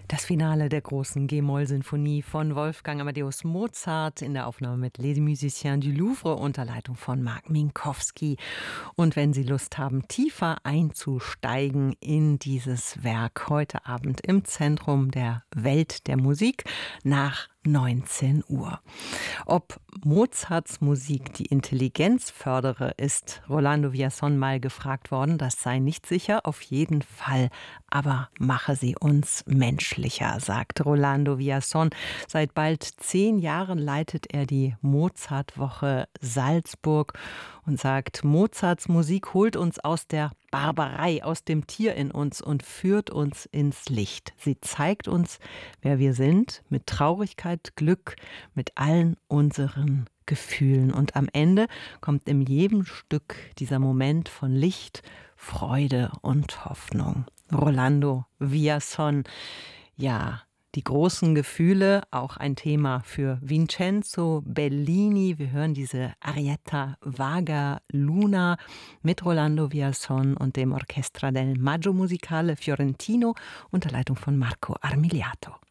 Das Finale der großen G-Moll-Sinfonie von Wolfgang Amadeus Mozart in der Aufnahme mit Les Musiciens du Louvre unter Leitung von Marc Minkowski. Und wenn Sie Lust haben, tiefer einzusteigen in dieses Werk heute Abend im Zentrum der Welt der Musik nach 19 Uhr. Ob Mozarts Musik die Intelligenz fördere, ist Rolando Villazón mal gefragt worden. Das sei nicht sicher, auf jeden Fall. Aber mache sie uns menschlicher, sagt Rolando Villazón. Seit bald 10 Jahren leitet er die Mozartwoche Salzburg und sagt, Mozarts Musik holt uns aus der Barbarei, aus dem Tier in uns und führt uns ins Licht. Sie zeigt uns, wer wir sind, mit Traurigkeit, Glück, mit allen unseren Gefühlen. Und am Ende kommt in jedem Stück dieser Moment von Licht, Freude und Hoffnung. Rolando Villazón, ja, die großen Gefühle, auch ein Thema für Vincenzo Bellini. Wir hören diese Arietta Vaga Luna mit Rolando Villazón und dem Orchestra del Maggio Musicale Fiorentino unter Leitung von Marco Armiliato.